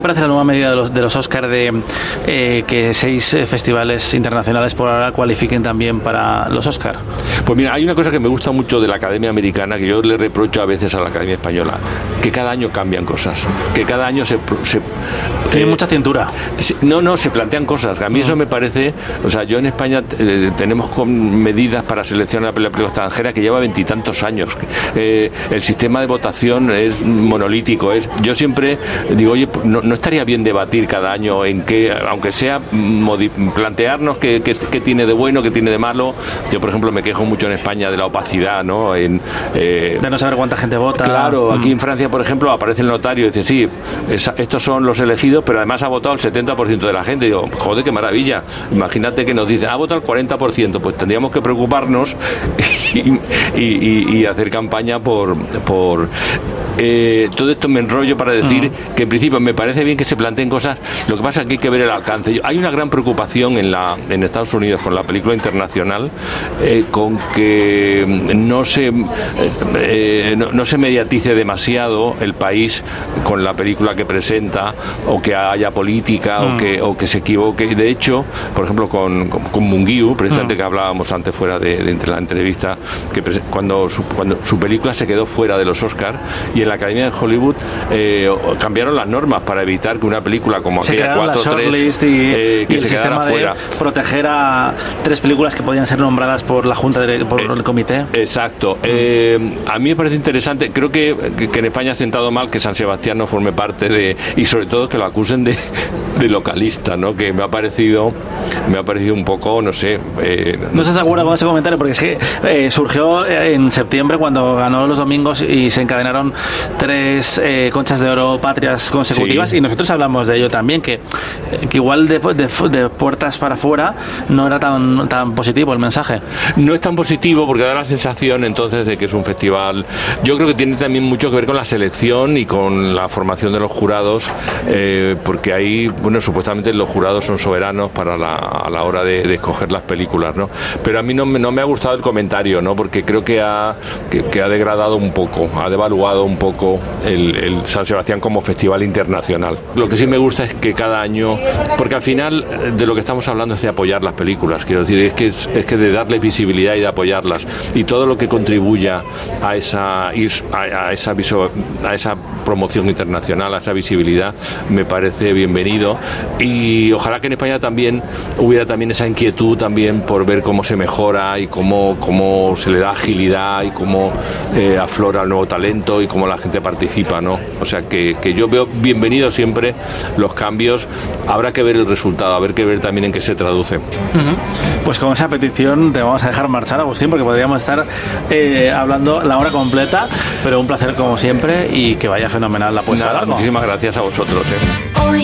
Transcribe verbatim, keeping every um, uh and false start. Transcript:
¿Qué parece la nueva medida de los, de los Oscar de eh, que seis eh, festivales internacionales por ahora cualifiquen también para los Oscar? Pues mira, hay una cosa que me gusta mucho de la Academia Americana, que yo le reprocho a veces a la Academia Española, que cada año cambian cosas, que cada año se... se Tiene eh, mucha cintura. Se, no, no, se plantean cosas. A mí uh-huh. eso me parece... O sea, yo en España eh, tenemos con medidas para seleccionar la película extranjera que lleva veintitantos años. Eh, el sistema de votación es monolítico. Es, yo siempre digo, oye, no, no estaría bien debatir cada año en qué, aunque sea modi- plantearnos qué, qué, qué tiene de bueno, qué tiene de malo. Yo, por ejemplo, me quejo mucho en España de la opacidad, ¿no? En, eh, de no saber cuánta gente vota. Claro, aquí mm. en Francia, por ejemplo, aparece el notario y dice, sí, esa, estos son los elegidos, pero además ha votado el setenta por ciento de la gente. Y digo, joder, qué maravilla. Imagínate que nos dicen, ha votado el cuarenta por ciento, pues tendríamos que preocuparnos y, y, y, y hacer campaña por... por Eh, todo esto me enrollo para decir uh-huh. que en principio me parece bien que se planteen cosas, lo que pasa es que hay que ver el alcance. Hay una gran preocupación en la en Estados Unidos con la película internacional, eh, con que no se eh, no, no se mediatice demasiado el país con la película que presenta, o que haya política uh-huh. o que o que se equivoque. De hecho, por ejemplo, con, con, con Munguiu, precisamente uh-huh. que hablábamos antes fuera de, de entre la entrevista, que pre- cuando su, cuando su película se quedó fuera de los Oscar, y en la Academia de Hollywood eh, cambiaron las normas para evitar que una película como se aquella cuatro tres y, eh, que y el se sistema quedara de fuera. Proteger a tres películas que podían ser nombradas por la Junta de, por eh, el comité. Exacto. Eh, a mí me parece interesante. Creo que, que, que en España ha sentado mal que San Sebastián no forme parte de, y sobre todo que lo acusen de, de localista, ¿no? Que me ha parecido me ha parecido un poco, no sé. Eh, ¿No estás de acuerdo con ese comentario? Porque es que eh, surgió en septiembre cuando ganó los domingos y se encadenaron tres eh, conchas de oro patrias consecutivas, sí. Y nosotros hablamos de ello también, que, que igual de, de, de puertas para afuera no era tan, tan positivo el mensaje. No es tan positivo porque da la sensación entonces de que es un festival. Yo creo que tiene también mucho que ver con la selección y con la formación de los jurados, eh, porque ahí, bueno, supuestamente los jurados son soberanos para la, a la hora de, de escoger las películas, ¿no? Pero a mí no, no me ha gustado el comentario, ¿no? Porque creo que ha, que, que ha degradado un poco, ha devaluado un poco el, el San Sebastián como festival internacional. Lo que sí me gusta es que cada año, porque al final de lo que estamos hablando es de apoyar las películas, quiero decir, es que, es, es que de darles visibilidad y de apoyarlas, y todo lo que contribuya a esa, a esa, a esa promoción internacional, a esa visibilidad, me parece bienvenido, y ojalá que en España también hubiera también esa inquietud también por ver cómo se mejora y cómo, cómo se le da agilidad y cómo eh, aflora el nuevo talento y cómo la gente participa, ¿no? O sea que, que yo veo bienvenido siempre los cambios. Habrá que ver el resultado, habrá que ver también en qué se traduce. Uh-huh. Pues con esa petición te vamos a dejar marchar, Agustín, porque podríamos estar eh, hablando la hora completa, pero un placer como siempre y que vaya fenomenal la puesta. Nada, muchísimas gracias a vosotros, ¿eh?